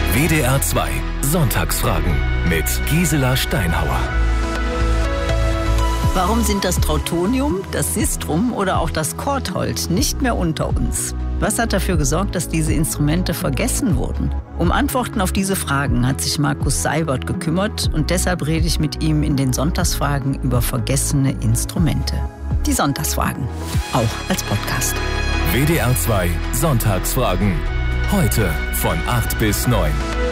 WDR 2 Sonntagsfragen mit Gisela Steinhauer. Warum sind das Trautonium, das Sistrum oder auch das Kordhold nicht mehr unter uns? Was hat dafür gesorgt, dass diese Instrumente vergessen wurden? Um Antworten auf diese Fragen hat sich Markus Seibert gekümmert und deshalb rede ich mit ihm in den Sonntagsfragen über vergessene Instrumente. Die Sonntagsfragen, auch als Podcast. WDR 2 Sonntagsfragen. Heute von 8 bis 9.